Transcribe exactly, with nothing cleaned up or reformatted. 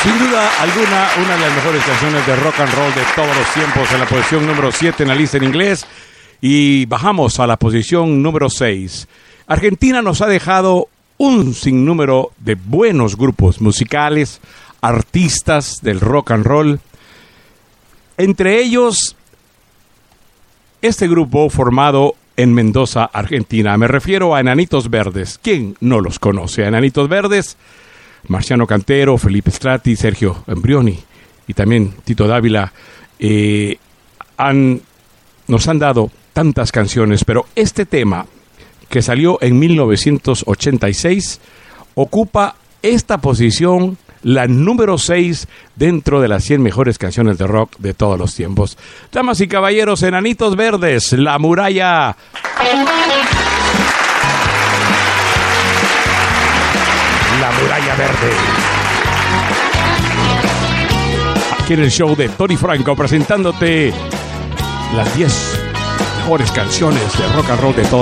Sin duda alguna, una de las mejores canciones de rock and roll de todos los tiempos, en la posición número siete en la lista en inglés. Y bajamos a la posición número seis. Argentina nos ha dejado un sinnúmero de buenos grupos musicales, artistas del rock and roll. Entre ellos, este grupo formado en Mendoza, Argentina. Me refiero a Enanitos Verdes. ¿Quién no los conoce? A Enanitos Verdes, Marciano Cantero, Felipe Strati, Sergio Embrioni y también Tito Dávila eh, han, nos han dado tantas canciones, pero este tema que salió en mil novecientos ochenta y seis ocupa esta posición, la número seis dentro de las cien mejores canciones de rock de todos los tiempos. Damas y caballeros, Enanitos Verdes, La Muralla. La Muralla Verde. Aquí en el show de Tony Franco, presentándote las diez mejores canciones de rock and roll de todos